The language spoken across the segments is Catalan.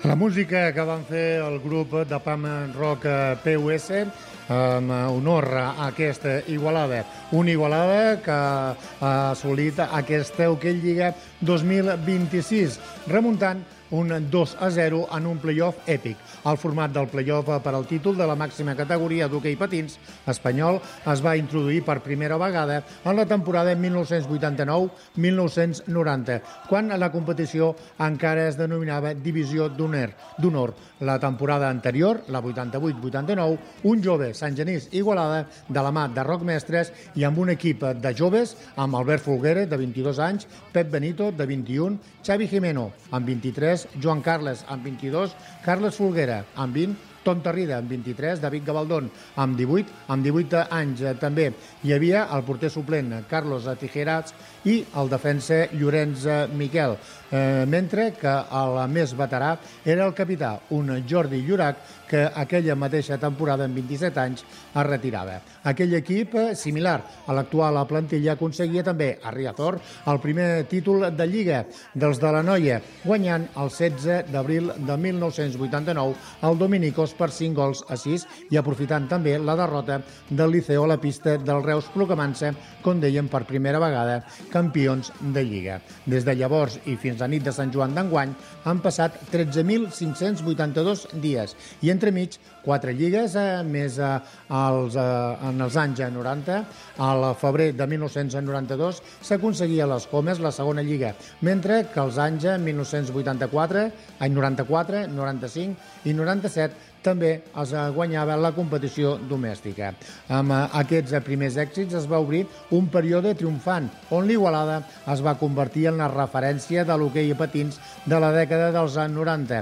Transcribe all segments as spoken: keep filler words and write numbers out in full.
La música que van fer el grup de punk rock P U S en honor a aquesta Igualada. Una Igualada que ha assolit aquesta Hockey Lliga dos mil vint-i-sis, remuntant un dos a zero en un playoff èpic. El format del playoff per al títol de la màxima categoria d'hoquei patins espanyol es va introduir per primera vegada en la temporada mil nou-cents vuitanta-nou mil nou-cents noranta, quan la competició encara es denominava Divisió d'Honor. La temporada anterior, la vuitanta-vuit vuitanta-nou, un jove Sant Genís Igualada de la mà de Roc Mestres i amb un equip de joves amb Albert Folguera, de vint-i-dos anys, Pep Benito, de vint-i-un, Xavi Jimeno, amb vint-i-tres, Joan Carles, amb vint-i-dos, Carles Folguera, amb vint, Tom Tarrida, amb vint-i-tres, David Gavaldón, amb divuit, amb divuit anys també. Hi havia el porter suplent, Carlos Tijerats, i el defensa Llorenç Miquel, eh, mentre que el més veterà era el capità, un Jordi Llorac, que aquella mateixa temporada, amb vint-i-set anys, es retirava. Aquell equip, similar a l'actual plantilla, aconseguia també a Riazor el primer títol de Lliga dels de la Noia, guanyant el setze d'abril de mil nou-cents vuitanta-nou el Dominicos per cinc gols a sis i aprofitant també la derrota del Liceo a la pista del Reus, proclamant-se, com dèiem, per primera vegada campions de Lliga. Des de llavors i fins a nit de Sant Joan d'enguany han passat tretze mil cinc-cents vuitanta-dos dies i entremig quatre lligues, eh, més eh, els, eh, en els anys noranta. Al febrer de mil nou-cents noranta-dos s'aconseguia a les Comes la segona lliga, mentre que els anys mil nou-cents vuitanta-quatre, any noranta-quatre, noranta-cinc i noranta-set també es guanyava la competició domèstica. Amb aquests primers èxits es va obrir un període triomfant, on l'Igualada es va convertir en la referència de l'hoquei a patins de la dècada dels noranta,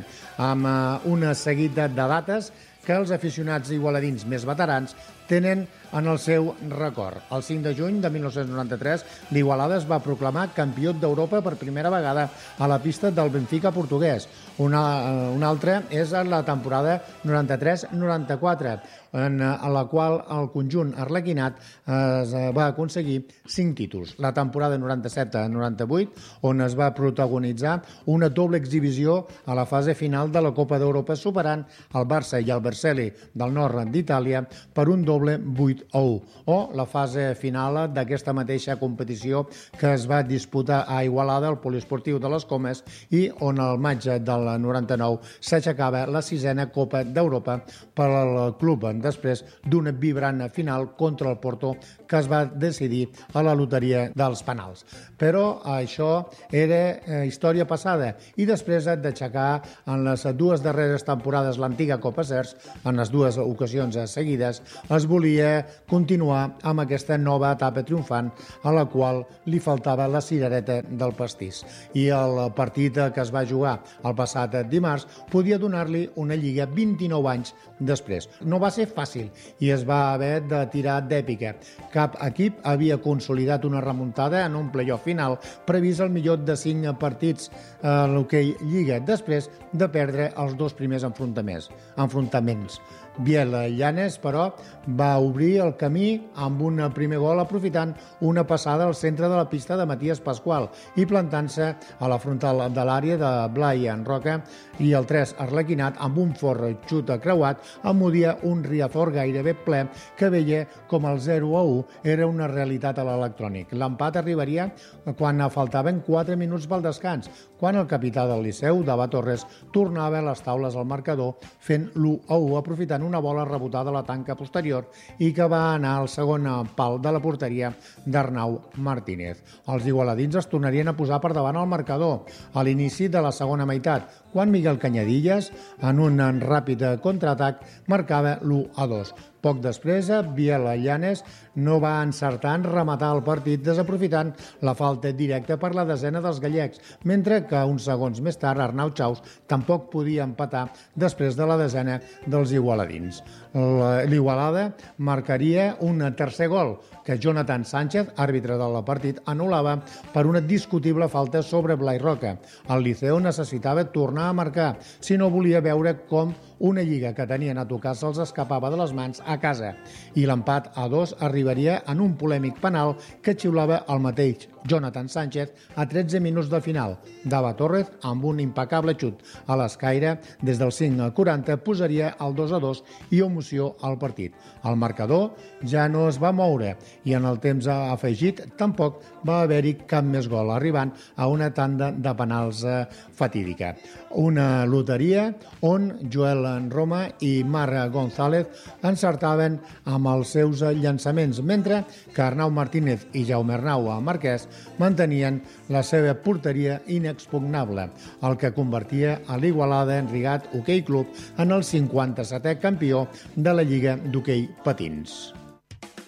amb una seguida de dates que els aficionats igualadins més veterans tenen en el seu record. El cinc de juny de mil nou-cents noranta-tres, l'Igualada es va proclamar campió d'Europa per primera vegada a la pista del Benfica portuguès. Una, una altra és la temporada noranta-tres noranta-quatre, en la qual el conjunt arlequinat es va aconseguir cinc títols. La temporada noranta-set noranta-vuit, on es va protagonitzar una doble exhibició a la fase final de la Copa d'Europa, superant el Barça i el Vercelli del nord d'Itàlia per un doble vuit a u, o la fase final d'aquesta mateixa competició que es va disputar a Igualada, al poliesportiu de les Comes, i on al maig del noranta-nou s'aixecava la sisena Copa d'Europa per al club, després d'una vibrant final contra el Porto que es va decidir a la loteria dels penals. Però això era història passada, i després d'aixecar en les dues darreres temporades l'antiga Copa Cers, en les dues ocasions seguides, es volia continuar amb aquesta nova etapa triomfant a la qual li faltava la cirereta del pastís. I el partit que es va jugar el passat dimarts podia donar-li una lliga vint-i-nou anys després. No va ser fàcil i es va haver de tirar d'èpica. Cap equip havia consolidat una remuntada en un playoff final previst al millor de cinc partits a l'hoquei Lliga, després de perdre els dos primers enfrontaments. enfrontaments. Biel Llanes, però, va obrir el camí amb un primer gol aprofitant una passada al centre de la pista de Matías Pascual i plantant-se a la frontal de l'àrea de Blai en Roca, i el tres arlequinat amb un fort xut creuat emudia un Riazor gairebé ple que veia com el zero a u era una realitat a l'electrònic. L'empat arribaria quan faltaven quatre minuts pel descans, quan el capità del Liceu, Dava Torres, tornava a les taules al marcador fent l'u a u aprofitant una bola rebotada a la tanca posterior i que va anar al segon pal de la porteria d'Arnau Martínez. Els igualadins es tornarien a posar per davant al marcador a l'inici de la segona meitat, quan Miguel Cañadillas, en un ràpid contraatac, marcava l'u a dos. Poc després, Biel Llanes no va encertar en rematar el partit desaprofitant la falta directa per la desena dels gallecs, mentre que uns segons més tard Arnau Chaus tampoc podia empatar després de la desena dels igualadins. L'Igualada marcaria un tercer gol que Jonathan Sánchez, àrbitre del partit, anul·lava per una discutible falta sobre Blai Roca. El Liceu necessitava tornar a marcar si no volia veure com Una lliga que tenien a tocar se'ls escapava de les mans a casa i l'empat a dos arribaria en un polèmic penal que xiulava el mateix Jonathan Sánchez a tretze minuts de final. Dava Torres, amb un impecable xut a l'escaire, des del cinc al quaranta posaria el dos a dos i emoció al partit. El marcador ja no es va moure i en el temps afegit tampoc va haver-hi cap més gol, arribant a una tanda de penals fatídica. Una loteria on Joel Roma i Marc González encertaven amb els seus llançaments, mentre que Arnau Martínez i Jaume Arnau Marquès mantenien la seva porteria inexpugnable, el que convertia a l'Igualada Enrigat Hoquei Club en el cinquanta-setè campió de la Lliga d'Hoquei Patins.